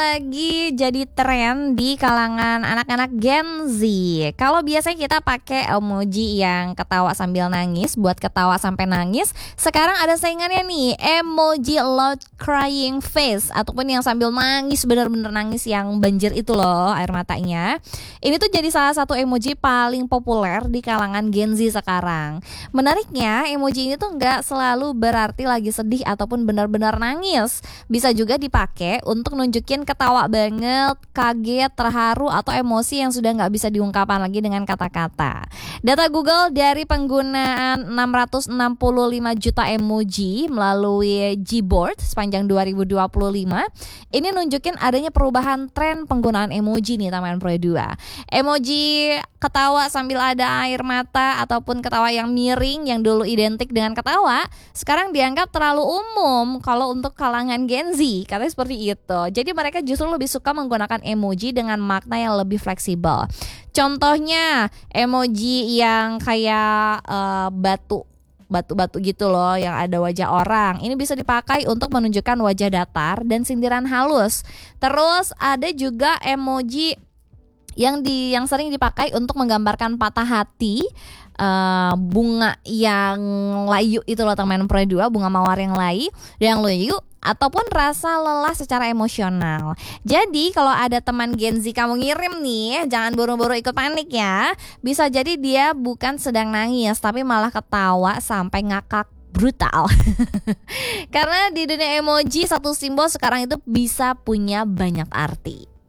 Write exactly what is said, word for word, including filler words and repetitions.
lagi jadi tren di kalangan anak-anak Gen Z. Kalau biasanya kita pakai emoji yang ketawa sambil nangis, buat ketawa sampai nangis. Sekarang ada saingannya nih, emoji loud crying face, ataupun yang sambil nangis, bener-bener nangis yang banjir itu loh air matanya. Ini tuh jadi salah satu emoji paling populer di kalangan Gen Z sekarang. Menariknya, emoji ini tuh nggak selalu berarti lagi sedih ataupun benar-benar nangis. Bisa juga dipakai untuk nunjukin ketawa banget, kaget, terharu, atau emosi yang sudah nggak bisa diungkapkan lagi dengan kata-kata. Data Google dari penggunaan enam ratus enam puluh lima juta emoji melalui Gboard sepanjang dua ribu dua puluh lima, ini nunjukin adanya perubahan tren penggunaan emoji nih teman Pro dua. Emoji ketawa sambil ada air mata ataupun ketawa yang miring yang dulu identik dengan ketawa, sekarang dianggap terlalu umum kalau untuk kalangan Gen Z, katanya seperti itu. Jadi mereka justru lebih suka menggunakan emoji dengan makna yang lebih fleksibel. Contohnya emoji yang kayak uh, batu batu-batu gitu loh yang ada wajah orang. Ini bisa dipakai untuk menunjukkan wajah datar dan sindiran halus. Terus ada juga emoji yang di yang sering dipakai untuk menggambarkan patah hati, uh, bunga yang layu itu loh teman Pro dua, bunga mawar yang layu, yang layu ataupun rasa lelah secara emosional. Jadi kalau ada teman Gen Z kamu ngirim nih, jangan buru-buru ikut panik ya. Bisa jadi dia bukan sedang nangis, tapi malah ketawa sampai ngakak brutal. Karena di dunia emoji satu simbol sekarang itu bisa punya banyak arti.